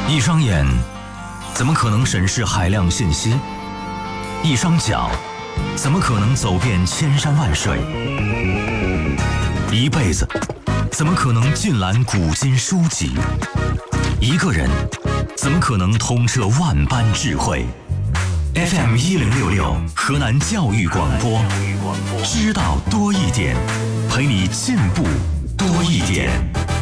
一双眼怎么可能审视海量信息？一双脚怎么可能走遍千山万水？一辈子怎么可能尽览古今书籍？一个人怎么可能通彻万般智慧？FM1066河南教育广播，知道多一点，陪你进步多一点。